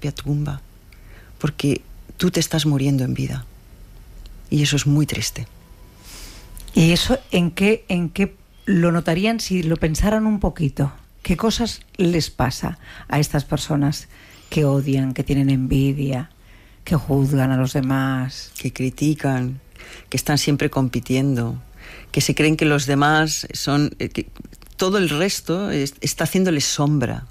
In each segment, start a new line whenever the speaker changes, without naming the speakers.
propia tumba, porque tú te estás muriendo en vida. Y eso es muy triste.
¿Y eso en qué lo notarían si lo pensaran un poquito? ¿Qué cosas les pasa a estas personas que odian, que tienen envidia, que juzgan a los demás?
Que critican, que están siempre compitiendo, que se creen que los demás son... que todo el resto está haciéndoles sombra.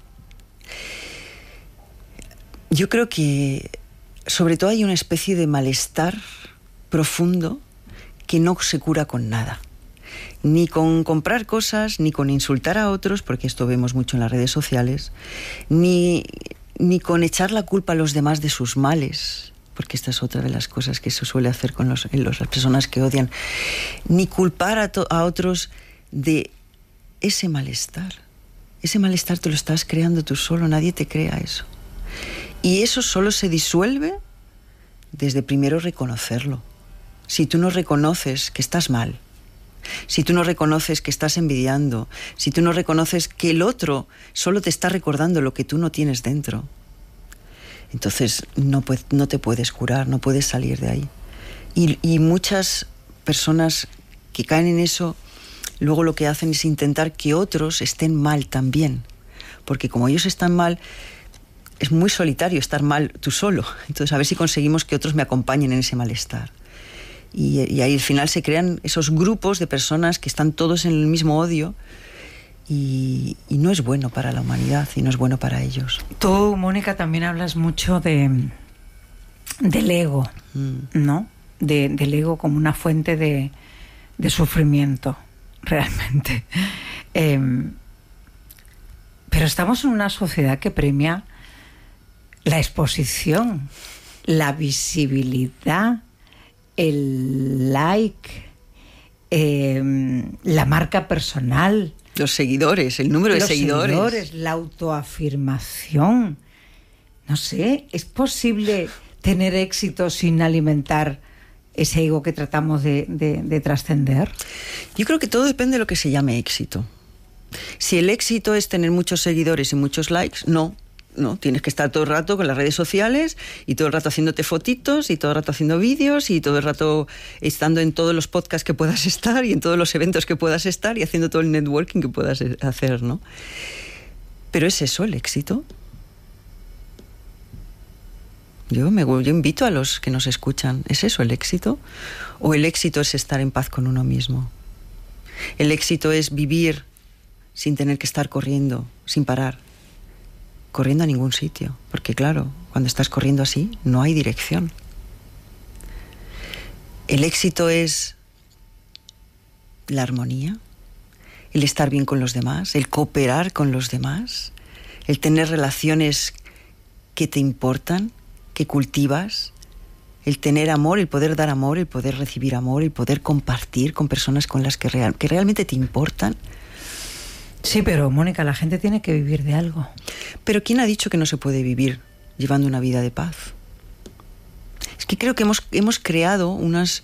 Yo creo que sobre todo hay una especie de malestar profundo que no se cura con nada. Ni con comprar cosas, ni con insultar a otros, porque esto vemos mucho en las redes sociales, ni con echar la culpa a los demás de sus males, porque esta es otra de las cosas que se suele hacer con las personas que odian, ni culpar a otros de ese malestar. Ese malestar te lo estás creando tú solo, nadie te crea eso. Y eso solo se disuelve desde primero reconocerlo. Si tú no reconoces que estás mal, si tú no reconoces que estás envidiando, si tú no reconoces que el otro solo te está recordando lo que tú no tienes dentro, entonces no te puedes curar, no puedes salir de ahí. Y muchas personas que caen en eso, luego lo que hacen es intentar que otros estén mal también, porque como ellos están mal, es muy solitario estar mal tú solo. Entonces a ver si conseguimos que otros me acompañen en ese malestar. Y ahí al final se crean esos grupos de personas que están todos en el mismo odio y no es bueno para la humanidad y no es bueno para ellos.
Tú, Mónica, también hablas mucho del ego, ¿no? Del ego como una fuente de sufrimiento, realmente. Pero estamos en una sociedad que premia la exposición, la visibilidad, el like, la marca personal,
los seguidores, el número de seguidores,
la autoafirmación. No sé, ¿es posible tener éxito sin alimentar ese ego que tratamos de trascender?
Yo creo que todo depende de lo que se llame éxito. Si el éxito es tener muchos seguidores y muchos likes, no, tienes que estar todo el rato con las redes sociales y todo el rato haciéndote fotitos y todo el rato haciendo vídeos y todo el rato estando en todos los podcasts que puedas estar y en todos los eventos que puedas estar y haciendo todo el networking que puedas hacer, ¿no? Pero ¿es eso el éxito? Yo invito a los que nos escuchan, ¿es eso el éxito? ¿O el éxito es estar en paz con uno mismo? El éxito es vivir sin tener que estar corriendo, sin parar, corriendo a ningún sitio, porque claro, cuando estás corriendo así, no hay dirección. El éxito es la armonía, el estar bien con los demás, el cooperar con los demás, el tener relaciones que te importan, que cultivas, el tener amor, el poder dar amor, el poder recibir amor, el poder compartir con personas con las que realmente te importan.
Sí, pero Mónica, la gente tiene que vivir de algo.
Pero ¿quién ha dicho que no se puede vivir llevando una vida de paz? Es que creo que hemos creado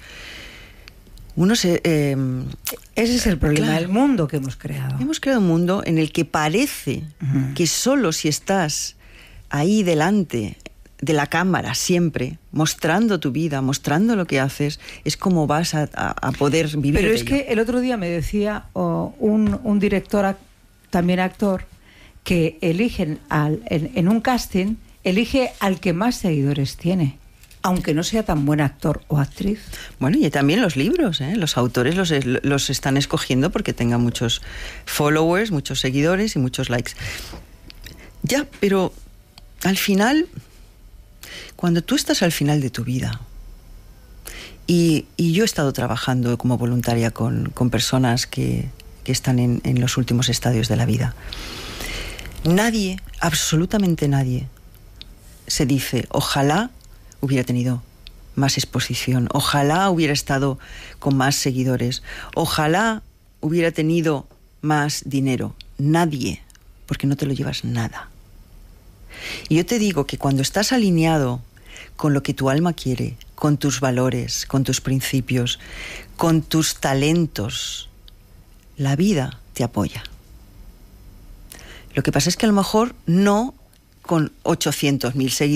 ese
es el problema del mundo que hemos creado.
Hemos creado un mundo en el que parece que solo si estás ahí delante de la cámara siempre, mostrando tu vida, mostrando lo que haces, es como vas a poder vivir.
Pero es que el otro día me decía un director, también actor, que eligen en un casting, elige al que más seguidores tiene, aunque no sea tan buen actor o actriz. Bueno,
y también los libros, los autores los están escogiendo porque tengan muchos followers, muchos seguidores y muchos likes. Ya, pero al final, cuando tú estás al final de tu vida, y yo he estado trabajando como voluntaria con personas que están en los últimos estadios de la vida, nadie, absolutamente nadie, se dice, ojalá hubiera tenido más exposición, ojalá hubiera estado con más seguidores, ojalá hubiera tenido más dinero. Nadie, porque no te lo llevas nada. Y yo te digo que cuando estás alineado con lo que tu alma quiere, con tus valores, con tus principios, con tus talentos, la vida te apoya. Lo que pasa es que a lo mejor no con 800.000 seguidores,